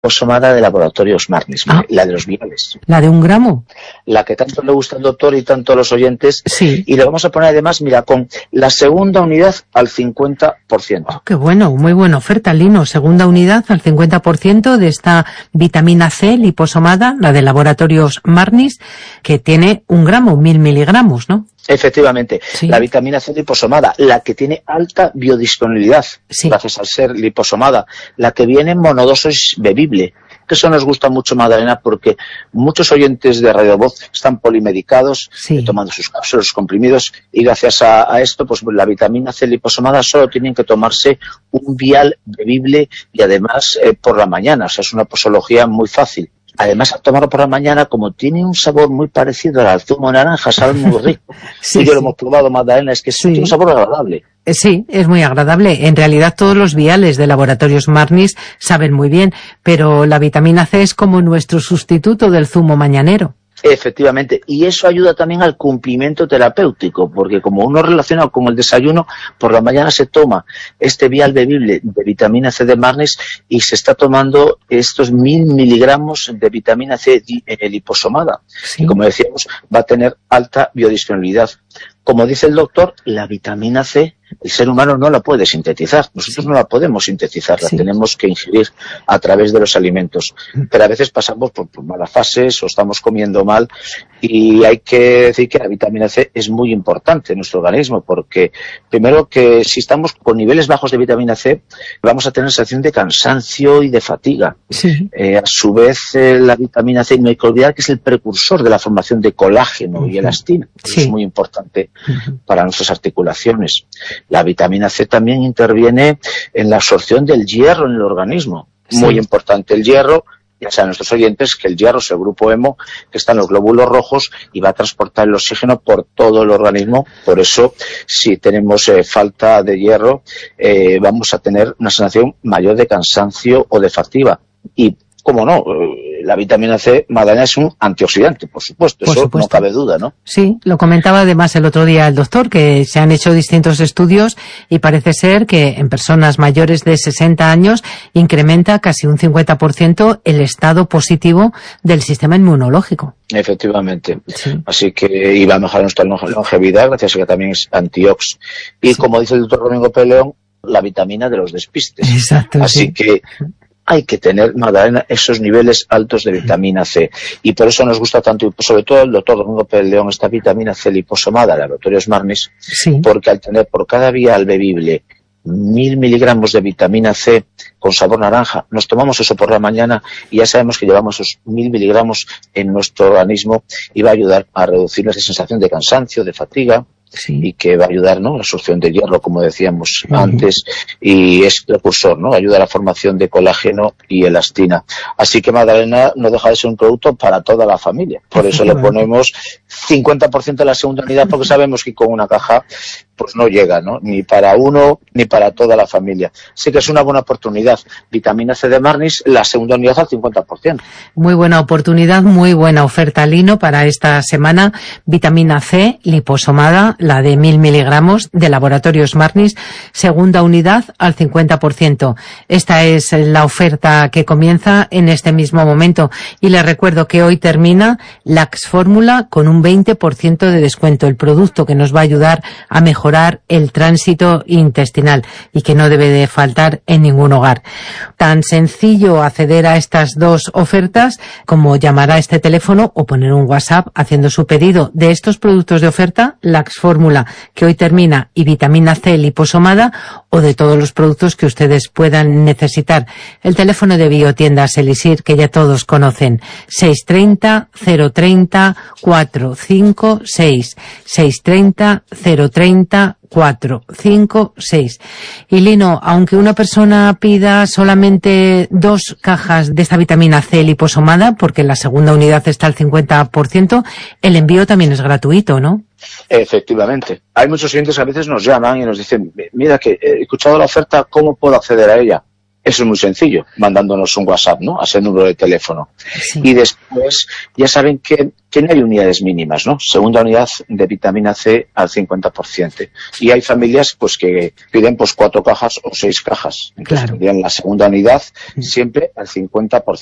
liposomada de Laboratorios Marnis, la de los viales. ¿La de 1 gramo? La que tanto le gusta al doctor y tanto a los oyentes. Sí. Y le vamos a poner además, mira, con la segunda unidad al 50%. Oh, qué bueno, muy buena oferta, Lino. Segunda unidad al 50% de esta vitamina C liposomada, la de Laboratorios Marnis, que tiene 1 gramo, 1000 miligramos, ¿no? Efectivamente, sí. La vitamina C liposomada, la que tiene alta biodisponibilidad, sí. gracias al ser liposomada, la que viene en monodosis bebible, que eso nos gusta mucho, Magdalena, porque muchos oyentes de Radio Voz están polimedicados, sí. tomando sus cápsulas, sus comprimidos, y gracias a esto, pues la vitamina C liposomada solo tienen que tomarse un vial bebible y además por la mañana, o sea, es una posología muy fácil. Además, al tomarlo por la mañana, como tiene un sabor muy parecido al zumo de naranja, sabe muy rico. sí, y yo lo hemos probado, Magdalena, es que tiene un sabor agradable. Sí, es muy agradable. En realidad todos los viales de Laboratorios Marnis saben muy bien, pero la vitamina C es como nuestro sustituto del zumo mañanero. Efectivamente, y eso ayuda también al cumplimiento terapéutico, porque como uno relacionado con el desayuno, por la mañana se toma este vial bebible de vitamina C de Marnis y se está tomando estos 1000 miligramos de vitamina C liposomada. Sí. Y como decíamos, va a tener alta biodisponibilidad. Como dice el doctor, la vitamina C, el ser humano no la puede sintetizar. Nosotros no la podemos sintetizar, la tenemos que ingerir a través de los alimentos. Pero a veces pasamos por malas fases o estamos comiendo mal y hay que decir que la vitamina C es muy importante en nuestro organismo porque, primero, que si estamos con niveles bajos de vitamina C, vamos a tener sensación de cansancio y de fatiga. Sí. A su vez, la vitamina C, no hay que olvidar que es el precursor de la formación de colágeno y elastina. Sí. Es muy importante para nuestras articulaciones. La vitamina C también interviene en la absorción del hierro en el organismo. Muy importante el hierro. Ya saben nuestros oyentes que el hierro es el grupo hemo que está en los glóbulos rojos y va a transportar el oxígeno por todo el organismo. Por eso, si tenemos falta de hierro, vamos a tener una sensación mayor de cansancio o de fatiga. Y, cómo no, la vitamina C, Magdalena, es un antioxidante, por supuesto, no cabe duda, ¿no? Sí, lo comentaba además el otro día el doctor, que se han hecho distintos estudios y parece ser que en personas mayores de 60 años incrementa casi un 50% el estado positivo del sistema inmunológico. Efectivamente. Sí. Así que iba a mejorar nuestra longevidad, gracias a que también es antiox. Y como dice el doctor Domingo Peleón, la vitamina de los despistes. Exacto. Así que hay que tener, Magdalena, esos niveles altos de vitamina C. Y por eso nos gusta tanto, y sobre todo el doctor Domingo Peleón, esta vitamina C liposomada de Laboratorios Marnis, porque al tener por cada vial bebible 1000 miligramos de vitamina C con sabor naranja, nos tomamos eso por la mañana y ya sabemos que llevamos esos 1000 miligramos en nuestro organismo y va a ayudar a reducir esa sensación de cansancio, de fatiga. Y que va a ayudar, ¿no?, la absorción de hierro, como decíamos antes, y es precursor, ¿no?, ayuda a la formación de colágeno y elastina. Así que, Magdalena, no deja de ser un producto para toda la familia. Por eso le ponemos 50% de la segunda unidad, porque sabemos que con una caja pues no llega, ¿no?, ni para uno ni para toda la familia. Así que es una buena oportunidad. Vitamina C de Marnis, la segunda unidad al 50%. Muy buena oportunidad, muy buena oferta, Lino, para esta semana. Vitamina C liposomada, la de 1000 miligramos de Laboratorios Marnis, segunda unidad al 50%. Esta es la oferta que comienza en este mismo momento. Y les recuerdo que hoy termina Lax Fórmula con un 20% de descuento, el producto que nos va a ayudar a mejorar el tránsito intestinal y que no debe de faltar en ningún hogar. Tan sencillo acceder a estas dos ofertas como llamar a este teléfono o poner un WhatsApp haciendo su pedido de estos productos de oferta, Lax Fórmula, que hoy termina, y vitamina C liposomada, o de todos los productos que ustedes puedan necesitar. El teléfono de Biotiendas Elisir, que ya todos conocen, 630 030 456, 630 030 456. Y Lino, aunque una persona pida solamente 2 cajas de esta vitamina C liposomada, porque la segunda unidad está al 50%, el envío también es gratuito, ¿no? Efectivamente. Hay muchos clientes que a veces nos llaman y nos dicen, mira que he escuchado la oferta, ¿cómo puedo acceder a ella? Eso es muy sencillo, mandándonos un WhatsApp, ¿no?, a ese número de teléfono. Sí. Y después, ya saben que que no hay unidades mínimas, ¿no? Segunda unidad de vitamina C al 50%. Y hay familias pues que piden pues 4 cajas o 6 cajas. Entonces tendrían la segunda unidad siempre al 50%.